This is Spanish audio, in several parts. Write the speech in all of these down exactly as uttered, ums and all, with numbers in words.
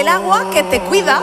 el agua que te cuida.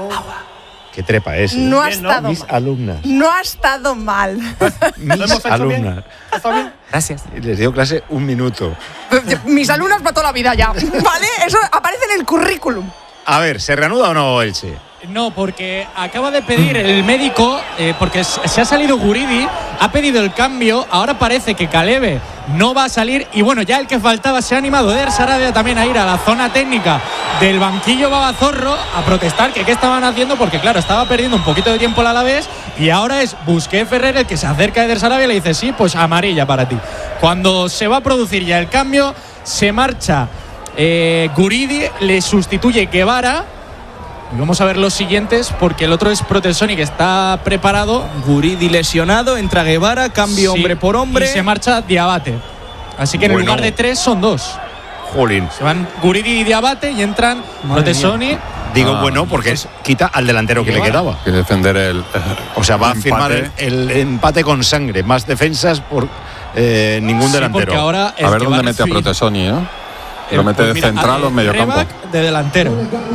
Qué trepa es. ¿eh? No ha Bien, estado ¿no? Mis mal. alumnas. No ha estado mal. Mis alumnas. ¿Está bien? Gracias. Les dio clase un minuto. Mis alumnos para toda la vida ya, ¿vale? Eso aparece en el currículum. A ver, ¿se reanuda o no Elche? No, porque acaba de pedir el médico, eh, porque se ha salido Guridi, ha pedido el cambio, ahora parece que Caleve no va a salir y bueno, ya el que faltaba se ha animado Eder Sarabia también a ir a la zona técnica del banquillo Babazorro a protestar que qué estaban haciendo, porque claro, estaba perdiendo un poquito de tiempo el Alavés y ahora es Busquets Ferrer el que se acerca a Eder Sarabia y le dice sí, pues amarilla para ti. Cuando se va a producir ya el cambio, se marcha eh, Guridi, le sustituye Guevara. Y vamos a ver los siguientes porque el otro es Protesoni que está preparado. Guridi lesionado, entra Guevara, cambio Sí, hombre por hombre. Y se marcha Diabate. Así que en Bueno. lugar de tres son dos. Jolín. Se van Guridi y Diabate y entran Protesoni. Digo Ah, bueno porque es, quita al delantero que le quedaba. Que defender el. O sea, va a empate. firmar el, el empate con sangre. Más defensas por eh, ningún Sí, delantero. porque ahora A ver dónde mete a Protesoni. Protesoni, ¿no? Lo mete de central o en medio campo. de delantero.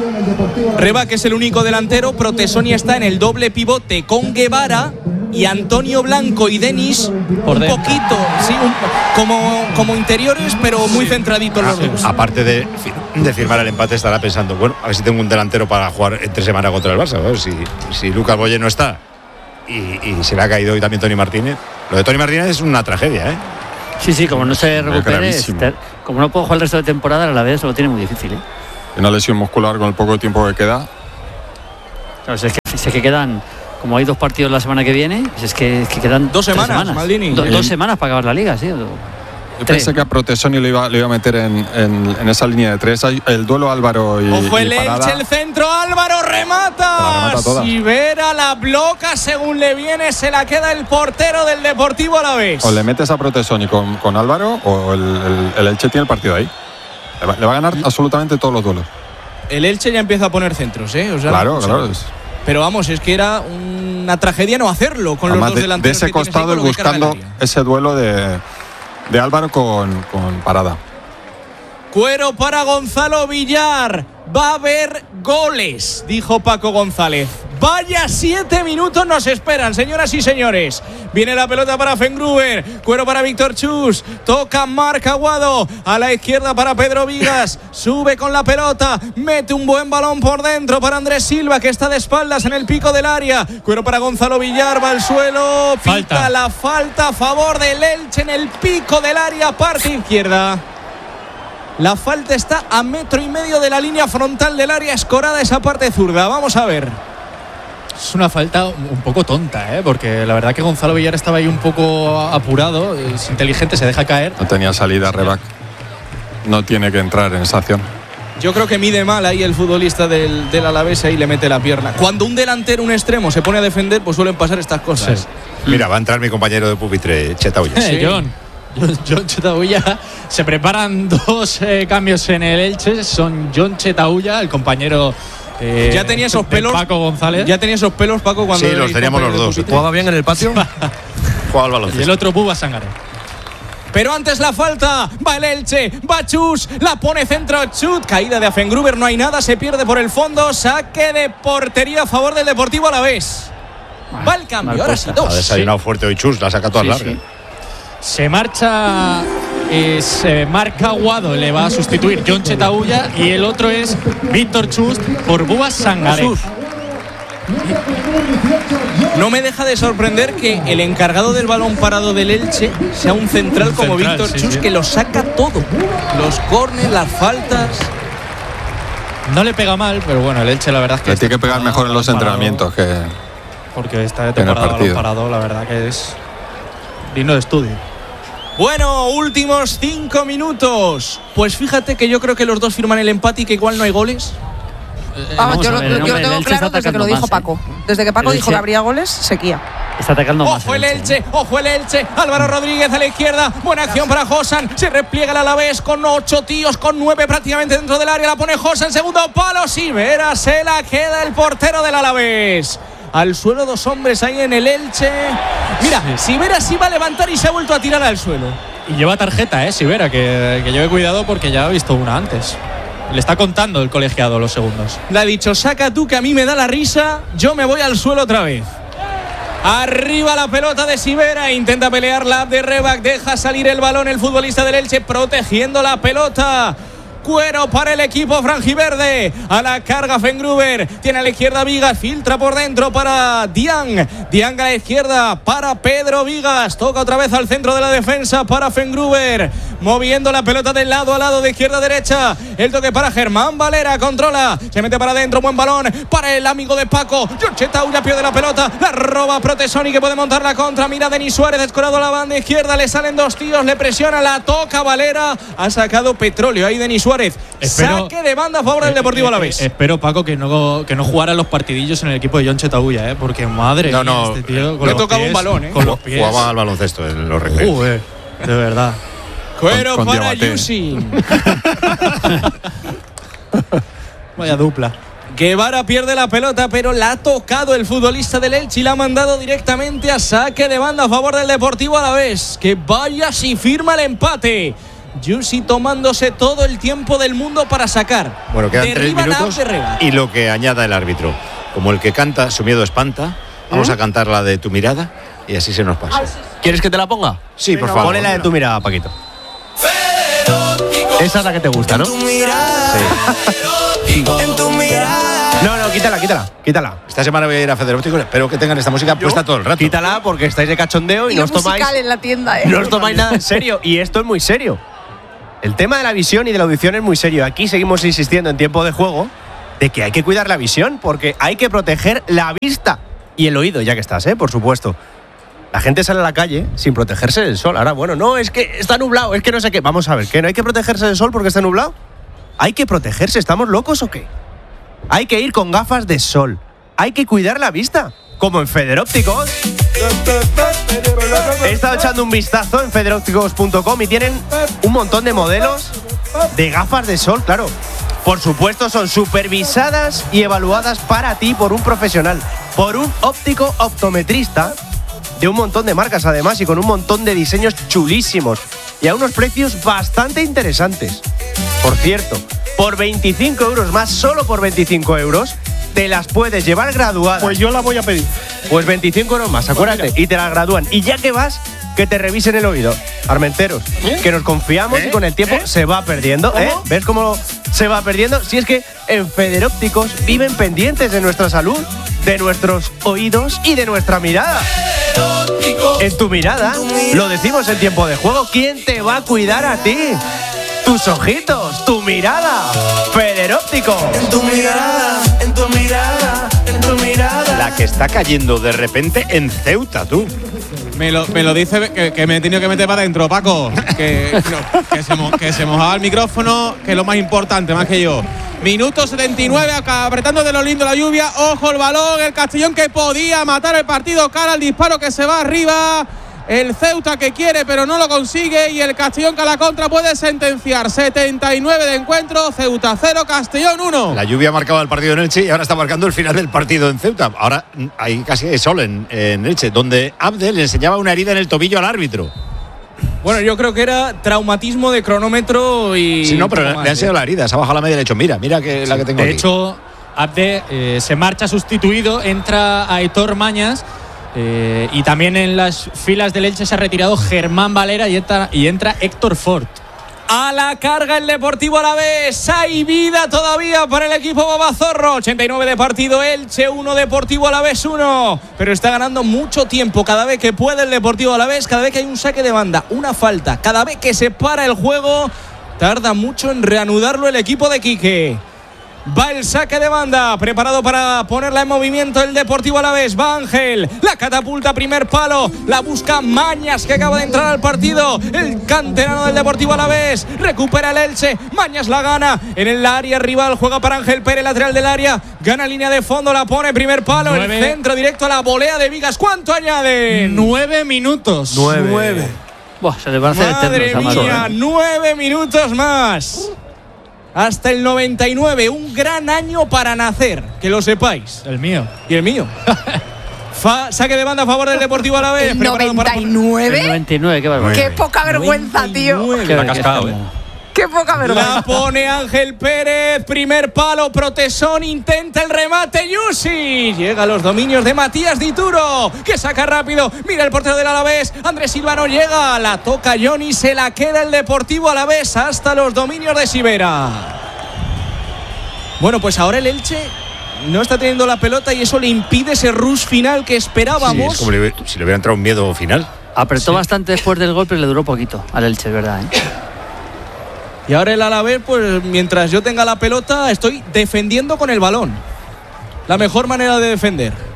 Reba, que es el único delantero. Protesoni está en el doble pivote con Guevara y Antonio Blanco y Denis Por un dentro. poquito, sí, un- como, como interiores, pero muy centraditos los dos. Aparte de, de firmar el empate, estará pensando, bueno, a ver si tengo un delantero para jugar entre semana contra el Barça. A ver si, si Lucas Boye no está y, y se le ha caído hoy también Toni Martínez. Lo de Toni Martínez es una tragedia, ¿eh? Sí, sí, como no se recupere, gravísimo. este- como no puedo jugar el resto de temporada, a la vez lo tiene muy difícil, ¿eh? Una lesión muscular con el poco tiempo que queda. Claro, si es, que, si es que quedan, como hay dos partidos la semana que viene, si es que, es que quedan Dos tres semanas, Maldini. Do- Eh, dos semanas para acabar la liga, sí. Yo pensé que a Protesoni le iba, le iba a meter en, en, en esa línea de tres. Hay el duelo Álvaro y, Ojo el y Parada. Elche, el centro, Álvaro La remata. remata toda. Sivera la bloca según le viene, se la queda el portero del Deportivo Alavés. O le metes a Protesoni con, con Álvaro o el, el, el Elche tiene el partido ahí. Le va, le va a ganar absolutamente todos los duelos. El Elche ya empieza a poner centros, ¿eh? O sea, Claro, o sea, claro. es- Pero vamos, es que era una tragedia no hacerlo con Además los dos de, de delanteros. ese que tienes ahí costado, con el lo que carga el buscando área. ese duelo de, de Álvaro con, con Parada. Cuero para Gonzalo Villar. Va a haber goles, dijo Paco González. Vaya siete minutos nos esperan, señoras y señores. Viene la pelota para Fengruber. Cuero para Víctor Chus. Toca Marc Aguado. A la izquierda para Pedro Vigas. Sube con la pelota. Mete un buen balón por dentro para Andrés Silva, que está de espaldas en el pico del área. Cuero para Gonzalo Villar. Va al suelo. Pita Falta. la falta a favor del Elche en el pico del área, parte izquierda. La falta está a metro y medio de la línea frontal del área, escorada esa parte zurda. Vamos a ver. Es una falta un poco tonta, ¿eh? Porque la verdad que Gonzalo Villar estaba ahí un poco apurado, es inteligente, se deja caer. No tenía salida, Rebac. No tiene que entrar en esa acción. Yo creo que mide mal ahí el futbolista del, del Alavés y le mete la pierna. Cuando un delantero, un extremo, se pone a defender, pues suelen pasar estas cosas. Sí. Mira, va a entrar mi compañero de pupitre, Chetauya. Eh, John, John, John Chetauya. Se preparan dos eh, cambios en el Elche. Son John Chetauya, el compañero eh, Ya tenía esos de pelos. Paco González. Ya tenía esos pelos, Paco, cuando. Sí, era los el teníamos compañero los de dos. pupitre. ¿Jugaba bien en el patio? Juega al Y el baloncesto. otro Buba Sangare. Pero antes la falta, va el Elche, va Chus, la pone centro Chut, caída de Afengruber, no hay nada, se pierde por el fondo, saque de portería a favor del Deportivo Alavés. Va el cambio, mal ahora sí, puesta. Ha dos. desayunado fuerte hoy Chus, la saca toda Sí, larga. sí. Se marcha, eh, se marca Aguado, le va a sustituir John Chetauya y el otro es Víctor Chust por Buba Sangare. Chus. No me deja de sorprender que el encargado del balón parado del Elche sea un central Un como central, Víctor sí, Chus, sí. que lo saca todo. Los córneres, las faltas. No le pega mal, pero bueno, el Elche la verdad es que Le tiene que esta pegar temporada mejor en los balón parado, entrenamientos que. porque esta en el temporada balón partido. parado la verdad que es digno de estudio. Bueno, últimos cinco minutos. Pues fíjate que yo creo que los dos firman el empate y que igual no hay goles. Vamos, Vamos yo, a lo, ver, yo hombre, lo el tengo Elche claro está desde que lo atacando dijo más, Paco. ¿eh? Desde que Paco El dijo que Elche- habría goles, sequía. Está atacando más. Ojo el ¿eh? Elche, ojo el Elche. Álvaro Rodríguez a la izquierda. Buena acción para Josan. Se repliega el Alavés con ocho tíos, con nueve prácticamente dentro del área. La pone Josan, segundo palo. Sivera se la queda el portero del Alavés. Al suelo dos hombres ahí en el Elche. Mira, Sivera sí va a levantar y se ha vuelto a tirar al suelo. Y lleva tarjeta, eh, Sivera, que, que lleve cuidado porque ya ha visto una antes. Le está contando el colegiado los segundos. Le ha dicho, saca tú que a mí me da la risa, yo me voy al suelo otra vez. Arriba la pelota de Sivera, intenta pelear la de Rebac, deja salir el balón el futbolista del Elche protegiendo la pelota. Cuero para el equipo franjiverde. A la carga Fengruber. Tiene a la izquierda Vigas. Filtra por dentro para Diang. Diang a la izquierda para Pedro Vigas. Toca otra vez al centro de la defensa para Fengruber. Moviendo la pelota de lado a lado, de izquierda a derecha. El toque para Germán Valera. Controla. Se mete para adentro. Buen balón para el amigo de Paco. Giorgetau ya pierde la pelota. La roba Protesoni, que puede montar la contra. Mira Denis Suárez. Descolado a la banda izquierda. Le salen dos tíos. Le presiona. La toca Valera. Ha sacado petróleo ahí Denis Suárez. Espero, Saque de banda a favor del Deportivo Alavés. Eh, eh, espero, Paco, que no, que no jugara los partidillos en el equipo de Giorgetau, ¿eh? Porque madre no, mía, no, este tío le tocaba un balón, ¿eh? Con los pies. Jugaba al baloncesto en los recreos. Uh, eh, de verdad. Cuero con, con para Yusi. Vaya dupla. Guevara pierde la pelota, pero la ha tocado el futbolista del Elche y la ha mandado directamente a saque de banda a favor del Deportivo Alavés. Que vaya si firma el empate. Yusi tomándose todo el tiempo del mundo para sacar. Bueno, quedan Derriban tres minutos y lo que añada el árbitro. Como el que canta, su miedo espanta. Vamos ¿Eh? a cantar la de Tu mirada y así se nos pasa. ¿Quieres que te la ponga? Sí, por favor. Ponle la de Tu mirada, Paquito. Esa es la que te gusta, ¿no? Sí. En tu mirada. No, no, quítala, quítala, quítala. Esta semana voy a ir a Federóptico. Espero que tengan esta música puesta todo el rato. Quítala porque estáis de cachondeo y, y no os tomáis. en la tienda, ¿eh? No os tomáis nada en serio. Y esto es muy serio. El tema de la visión y de la audición es muy serio. Aquí seguimos insistiendo en tiempo de juego de que hay que cuidar la visión porque hay que proteger la vista y el oído, ya que estás, ¿eh? Por supuesto. La gente sale a la calle sin protegerse del sol. Ahora, bueno, no, es que está nublado, es que no sé qué. Vamos a ver, ¿que no hay que protegerse del sol porque está nublado? Hay que protegerse, ¿estamos locos o qué? Hay que ir con gafas de sol. Hay que cuidar la vista, como en Federópticos. He estado echando un vistazo en federópticos punto com y tienen un montón de modelos de gafas de sol, claro. Por supuesto, son supervisadas y evaluadas para ti por un profesional, por un óptico optometrista de un montón de marcas además y con un montón de diseños chulísimos y a unos precios bastante interesantes. Por cierto, por veinticinco euros más, solo por veinticinco euros, te las puedes llevar graduadas. Pues yo la voy a pedir. Pues veinticinco euros más, acuérdate, y te las gradúan. Y ya que vas, que te revisen el oído. Armenteros, ¿Eh? que nos confiamos ¿Eh? y con el tiempo ¿Eh? se va perdiendo. ¿Eh? ¿Ves cómo se va perdiendo? Si es que en Federópticos viven pendientes de nuestra salud, de nuestros oídos y de nuestra mirada. En tu mirada, lo decimos en tiempo de juego, ¿quién te va a cuidar a ti? Tus ojitos, tu mirada. Federópticos. En tu mirada, en tu mirada, en tu mirada. La que está cayendo de repente en Ceuta, tú. Me lo, me lo dice que, que me he tenido que meter para adentro, Paco. Que, no, que, se mo, que se mojaba el micrófono, que es lo más importante, más que yo. Minuto setenta y nueve, acá apretando de lo lindo la lluvia. Ojo el balón, el Castellón que podía matar el partido. Cara al disparo que se va arriba. El Ceuta que quiere pero no lo consigue. Y el Castellón que a la contra puede sentenciar. setenta y nueve de encuentro. Ceuta cero, Castellón uno. La lluvia marcaba el partido en Elche y ahora está marcando el final del partido en Ceuta. Ahora hay casi de sol en, en Elche, donde Abdel le enseñaba una herida en el tobillo al árbitro. Bueno, yo creo que era traumatismo de cronómetro y… Sí, no, pero le, le han enseñado la herida. Se ha bajado la media y le ha dicho, mira, mira que sí, la que tengo De aquí. hecho, Abde eh, se marcha sustituido, entra Aitor Mañas eh, y también en las filas del Elche se ha retirado Germán Valera y entra, y entra Héctor Fort. A la carga el Deportivo Alavés. Hay vida todavía para el equipo Babazorro. ochenta y nueve de partido, Elche uno, Deportivo Alavés uno. Pero está ganando mucho tiempo cada vez que puede el Deportivo Alavés, cada vez que hay un saque de banda, una falta, cada vez que se para el juego, tarda mucho en reanudarlo el equipo de Quique. Va el saque de banda, preparado para ponerla en movimiento el Deportivo Alavés. Va Ángel, la catapulta, primer palo, la busca Mañas, que acaba de entrar al partido. El canterano del Deportivo Alavés recupera el Elche, Mañas la gana en el área rival, juega para Ángel Pérez, lateral del área, gana línea de fondo, la pone, primer palo, Nueve. El centro directo a la volea de Vigas. ¿Cuánto añaden? Nueve minutos. Nueve. Nueve. Buah, se le van a hacer Madre eternos, mía, ¿eh? nueve minutos más. Hasta el noventa y nueve, un gran año para nacer, que lo sepáis. El mío. Y el mío. Fa, saque de banda a favor del Deportivo Alavés. ¿El noventa y nueve? El noventa y nueve, qué barbaridad. Qué poca vergüenza, tío. Qué, La cascado, qué, eh. Qué Qué poca vergüenza. La pone Ángel Pérez, primer palo, Protesón, intenta el remate, Yusi. Llega a los dominios de Matías Dituro, que saca rápido, mira el portero del Alavés, Andrés Silva no llega, la toca Johnny, se la queda el Deportivo Alavés hasta los dominios de Sivera. Bueno, pues ahora el Elche no está teniendo la pelota y eso le impide ese rush final que esperábamos. Sí, es como le- si le hubiera entrado un miedo final. Apretó Sí. bastante después del gol, pero le duró poquito al Elche, es verdad, ¿eh? Y ahora el Alavés, pues mientras yo tenga la pelota, estoy defendiendo con el balón. La mejor manera de defender.